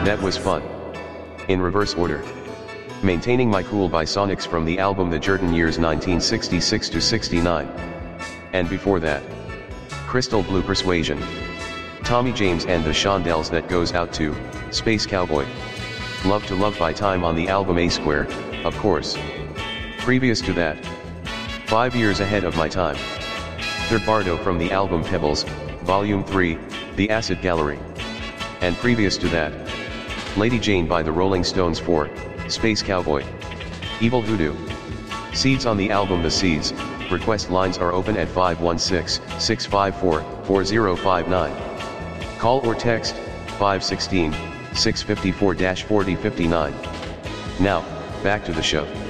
That was fun. In reverse order. Maintaining My Cool by Sonics from the album The Jerton years 1966 to 69. And before that, Crystal Blue Persuasion. Tommy James and the Shondells. That goes out to Space Cowboy. Love to Love by Time on the album A Square, of course. Previous to that, 5 Years Ahead of My Time. Third Bardo from the album Pebbles, Volume 3, The Acid Gallery. And previous to that, Lady Jane by the Rolling Stones for Space Cowboy. Evil Hoodoo. Seeds on the album The Seeds. Request lines are open at 516-654-4059. Call or text 516-654-4059. Now, back to the show.